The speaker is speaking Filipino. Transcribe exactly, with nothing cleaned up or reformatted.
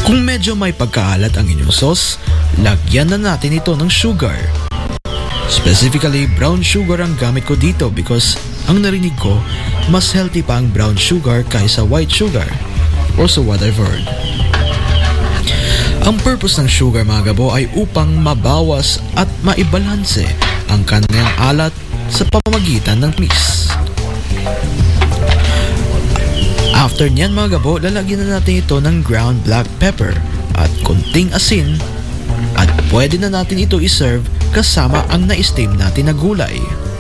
Kung medyo may pagkaalat ang inyong sauce, lagyan na natin ito ng sugar. Specifically, brown sugar ang gamit ko dito because ang narinig ko, mas healthy pa ang brown sugar kaysa white sugar. Or so what I've heard. Ang purpose ng sugar mga gabo ay upang mabawas at maibalanse ang kanyang alat sa pamamagitan ng tamis. After niyan mga gabo, lalagyan na natin ito ng ground black pepper at konting asin at pwede na natin ito iserve kasama ang na-steam natin na gulay.